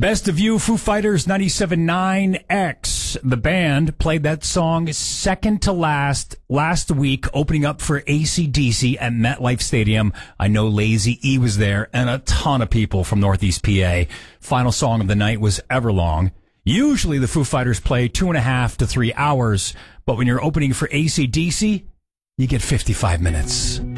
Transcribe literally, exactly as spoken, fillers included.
Best of You, Foo Fighters, ninety-seven point nine X. The band played that song second to last last week, opening up for A C D C at MetLife Stadium. I know Lazy E was there and a ton of people from Northeast P A. Final song of the night was Everlong. Usually the Foo Fighters play two and a half to three hours, but when you're opening for A C D C, you get fifty-five minutes.